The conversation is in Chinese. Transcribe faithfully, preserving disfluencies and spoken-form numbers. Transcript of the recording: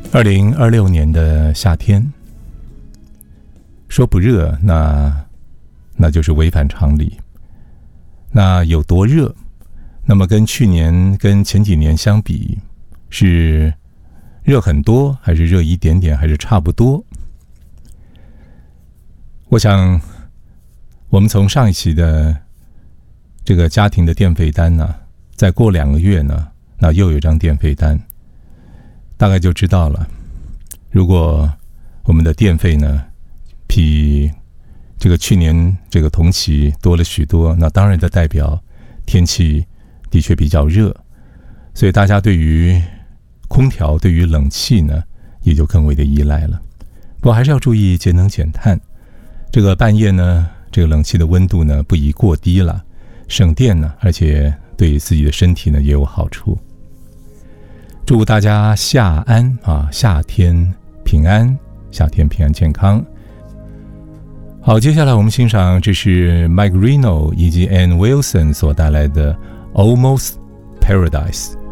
二零二六年的夏天，说不热，那那就是违反常理。那有多热？那么跟去年、跟前几年相比，是热很多，还是热一点点，还是差不多？我想，我们从上一期的这个家庭的电费单呢，再过两个月呢，那又有一张电费单。大概就知道了，如果我们的电费呢比这个去年这个同期多了许多，那当然的代表天气的确比较热，所以大家对于空调、对于冷气呢也就更为的依赖了。不过还是要注意节能减碳，这个半夜呢，这个冷气的温度呢不宜过低了，省电呢，而且对自己的身体呢也有好处。祝大家夏安啊，夏天平安，夏天平安健康。好，接下来我们欣赏这是 Mike Reno 以及 Ann Wilson 所带来的 Almost Paradise。